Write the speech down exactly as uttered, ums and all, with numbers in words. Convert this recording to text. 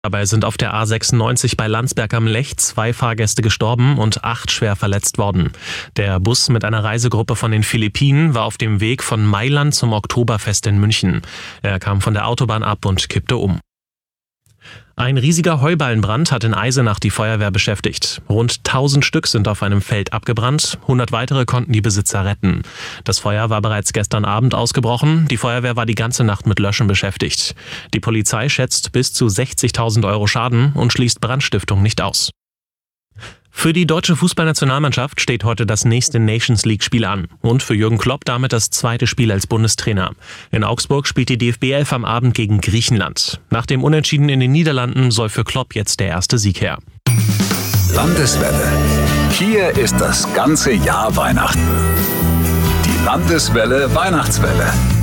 Dabei sind auf der A sechsundneunzig bei Landsberg am Lech zwei Fahrgäste gestorben und acht schwer verletzt worden. Der Bus mit einer Reisegruppe von den Philippinen war auf dem Weg von Mailand zum Oktoberfest in München. Er kam von der Autobahn ab und kippte um. Ein riesiger Heuballenbrand hat in Eisenach die Feuerwehr beschäftigt. Rund tausend Stück sind auf einem Feld abgebrannt, hundert weitere konnten die Besitzer retten. Das Feuer war bereits gestern Abend ausgebrochen, die Feuerwehr war die ganze Nacht mit Löschen beschäftigt. Die Polizei schätzt bis zu sechzigtausend Euro Schaden und schließt Brandstiftung nicht aus. Für die deutsche Fußballnationalmannschaft steht heute das nächste Nations-League-Spiel an und für Jürgen Klopp damit das zweite Spiel als Bundestrainer. In Augsburg spielt die D F B elf am Abend gegen Griechenland. Nach dem Unentschieden in den Niederlanden soll für Klopp jetzt der erste Sieg her. Landeswelle. Hier ist das ganze Jahr Weihnachten. Die Landeswelle Weihnachtswelle.